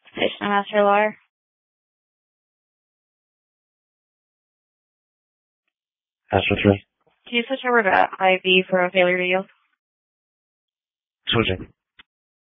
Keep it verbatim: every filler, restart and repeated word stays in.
Station Master Law. Astro three. Can you switch over to I V for a failure to yield? Switching.